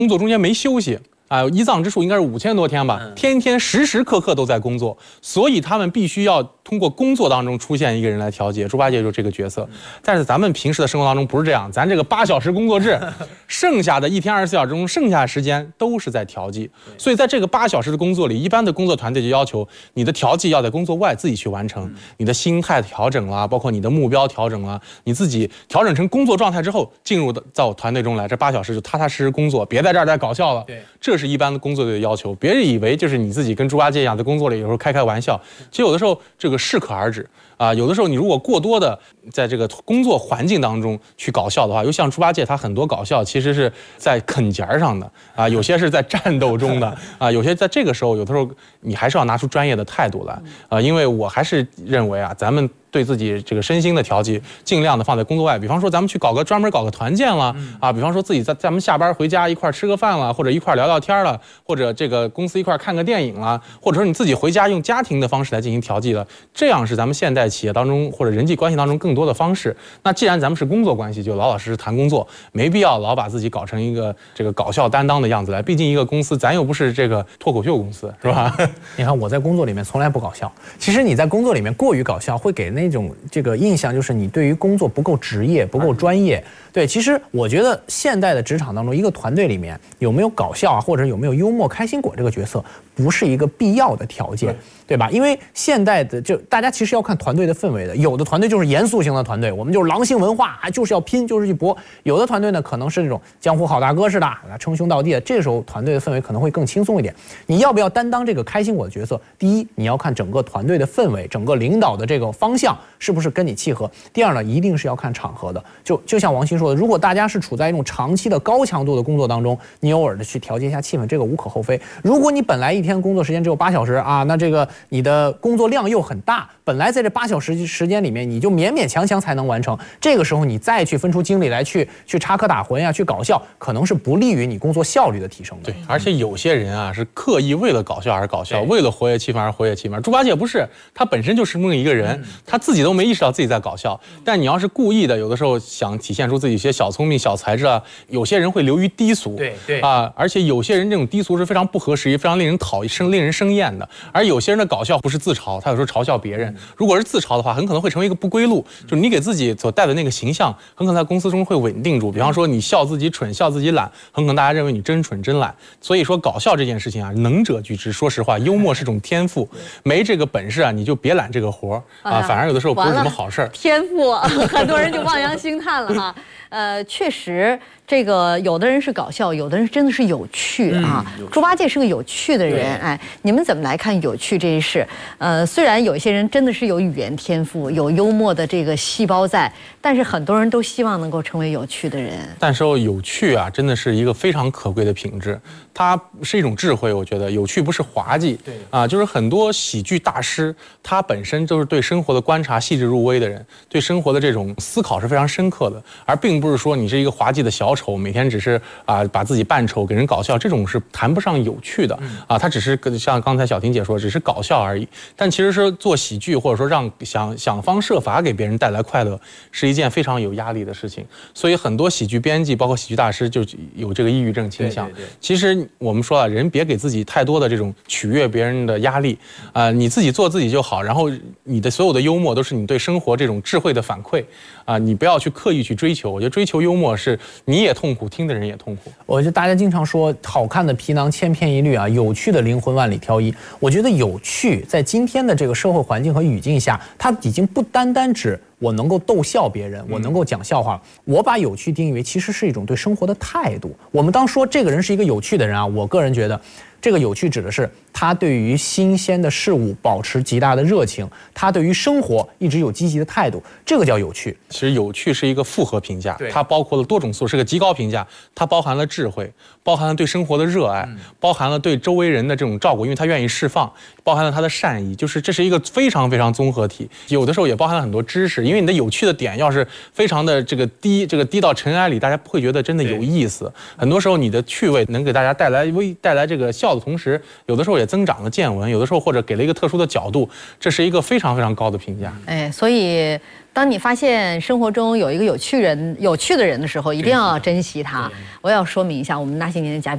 工作中间没休息。胰脏之数应该是5000多天吧，天天时时刻刻都在工作，所以他们必须要通过工作当中出现一个人来调节。猪八戒就是这个角色，但是咱们平时的生活当中不是这样，咱这个8小时工作制，剩下的一天24小时中，剩下的时间都是在调剂。所以在这个8小时的工作里，一般的工作团队就要求你的调剂要在工作外自己去完成，你的心态调整啦，包括你的目标调整啦，你自己调整成工作状态之后，进入到团队中来，这8小时就踏踏实实工作，别在这儿再搞笑了。对，这是一般的工作队的要求。别人以为就是你自己跟猪八戒一样，在工作里有时候开玩笑，其实有的时候这个适可而止啊。有的时候你如果过多的在这个工作环境当中去搞笑的话，又像猪八戒他很多搞笑其实是在啃节上的啊，有些是在战斗中的啊，有些在这个时候，有的时候你还是要拿出专业的态度来啊，因为我还是认为啊，咱们对自己这个身心的调剂，尽量的放在工作外。比方说，咱们去专门搞个团建了啊，比方说自己咱们下班回家一块吃个饭了，或者一块聊聊天了，或者这个公司一块看个电影了，或者说你自己回家用家庭的方式来进行调剂了，这样是咱们现代企业当中或者人际关系当中更多的方式。那既然咱们是工作关系，就老老实实谈工作，没必要老把自己搞成一个这个搞笑担当的样子来。毕竟一个公司，咱又不是这个脱口秀公司，是吧？ 你看我在工作里面从来不搞笑，其实你在工作里面过于搞笑，会给那种这个印象，就是你对于工作不够职业、不够专业。对，其实我觉得现代的职场当中，一个团队里面有没有搞笑啊，或者有没有幽默、开心果这个角色，不是一个必要的条件，对吧？因为现代的大家其实要看团队的氛围的，有的团队就是严肃型的团队，我们就是狼性文化，就是要拼，就是去搏；有的团队呢，可能是这种江湖好大哥似的，称兄道弟的，这个时候团队的氛围可能会更轻松一点。你要不要担当这个开心果的角色？第一，你要看整个团队的氛围，整个领导的这个方向是不是跟你契合。第二呢，一定是要看场合的，就像王鑫说的，如果大家是处在一种长期的高强度的工作当中，你偶尔的去调节一下气氛，这个无可厚非。如果你本来一天工作时间只有8小时啊，那这个你的工作量又很大，本来在这8小时时间里面，你就勉勉强强才能完成，这个时候你再去分出精力来去插科打诨呀，去搞笑，可能是不利于你工作效率的提升的。 对，而且有些人啊是刻意为了搞笑而搞笑，为了活跃气氛而活跃气氛。猪八戒不是，他本身就是这么一个人，他自己都没意识到自己在搞笑。但你要是故意的，有的时候想体现出自己一些小聪明、小才智啊，有些人会流于低俗，对啊，而且有些人这种低俗是非常不合时宜、非常令人令人生厌的。而有些人的搞笑不是自嘲，他有时候嘲笑别人。如果是自嘲的话，很可能会成为一个不归路，就是你给自己所带的那个形象，很可能在公司中会稳定住。比方说你笑自己蠢、笑自己懒，很可能大家认为你真蠢真懒。所以说搞笑这件事情啊，能者居之。说实话，幽默是种天赋，没这个本事啊，你就别揽这个活啊，反而有的时候不是什么好事儿。 天赋，很多人就望洋兴叹了哈。确实，这个有的人是搞笑，有的人真的是有趣啊。猪八戒是个有趣的人，哎，你们怎么来看有趣这一事？虽然有些人真的是有语言天赋，有幽默的这个细胞在，但是很多人都希望能够成为有趣的人。 但是有趣啊，真的是一个非常可贵的品质，它是一种智慧。我觉得有趣不是滑稽，对啊，就是很多喜剧大师，他本身就是对生活的观察细致入微的人，对生活的这种思考是非常深刻的，而并不是说你是一个滑稽的小丑，每天只是把自己扮丑给人搞笑，这种是谈不上有趣的啊。他只是像刚才小婷姐说，只是搞笑而已。但其实是做喜剧，或者说让想方设法给别人带来快乐，是一件非常有压力的事情。所以很多喜剧编辑，包括喜剧大师，就有这个抑郁症倾向。其实我们说了，人别给自己太多的这种取悦别人的压力你自己做自己就好。然后你的所有的幽默都是你对生活这种智慧的反馈你不要去刻意去追求。我觉得追求幽默是你也痛苦，听的人也痛苦。 我觉得大家经常说好看的皮囊千篇一律啊，有趣的灵魂万里挑一。我觉得有趣在今天的这个社会环境和语境下，它已经不单单指我能够逗笑别人，我能够讲笑话。我把有趣定义为其实是一种对生活的态度。我们当说这个人是一个有趣的人啊，我个人觉得这个有趣指的是他对于新鲜的事物保持极大的热情，他对于生活一直有积极的态度，这个叫有趣。 其实有趣是一个复合评价，它包括了多种素，是个极高评价。它包含了智慧，包含了对生活的热爱，包含了对周围人的这种照顾，因为他愿意释放，包含了他的善意，就是这是一个非常非常综合体。有的时候也包含了很多知识，因为你的有趣的点要是非常的这个低到尘埃里，大家不会觉得真的有意思。很多时候你的趣味能给大家带来这个笑的同时，有的时候也增长了见闻，有的时候或者给了一个特殊的角度，这是一个非常非常高的评价。 所以当你发现生活中有一个有趣的人的时候，一定要珍惜他。我要说明一下，我们那些年的嘉宾。